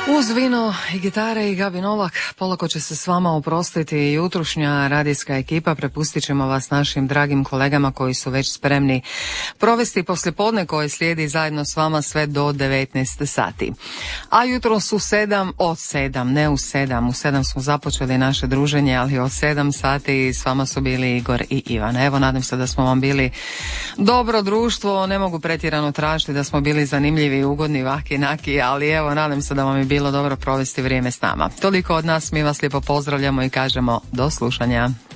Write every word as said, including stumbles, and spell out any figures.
Uz vino i gitare i Gabi Novak polako će se s vama oprostiti jutrošnja radijska ekipa. Prepustit ćemo vas našim dragim kolegama koji su već spremni provesti poslijepodne koje slijedi zajedno s vama sve do devetnaest sati. A jutro su sedam, od sedam, ne u sedam, u sedam smo započeli naše druženje, ali od sedam sati s vama su bili Igor i Ivan. Evo, nadam se da smo vam bili dobro društvo, ne mogu pretjerano tražiti da smo bili zanimljivi, ugodni, vaki, naki, ali evo, nadam se da vam je bilo dobro provesti vrijeme s nama. Toliko od nas, mi vas lijepo pozdravljamo i kažemo do slušanja.